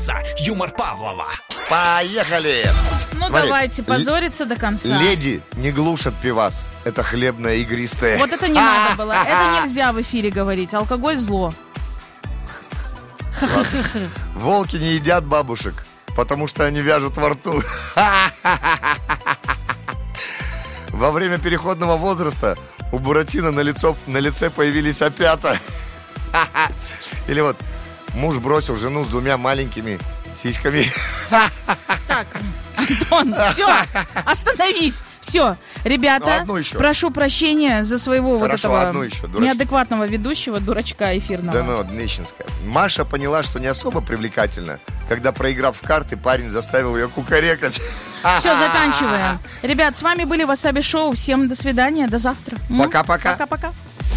позориться. Юмор Павлова. Поехали! Ну, Смотри, давайте позориться до конца. Леди не глушат пивас. Это хлебное игристое. Вот это не надо было. Это нельзя в эфире говорить. Алкоголь зло. Волки не едят бабушек, потому что они вяжут во рту. Во время переходного возраста у Буратино на лице появились опята. Или вот муж бросил жену с 2 маленькими сиськами. Так, Антон, все, остановись. Все, ребята, прошу прощения за своего Хорошо, вот одну этого еще, неадекватного ведущего, дурачка эфирного. Да ну, Днищенская. Маша поняла, что не особо привлекательно, когда, проиграв в карты, парень заставил ее кукарекать. Все, заканчиваем. Ребят, с вами были Васаби Шоу. Всем до свидания, до завтра. Пока-пока. Пока-пока.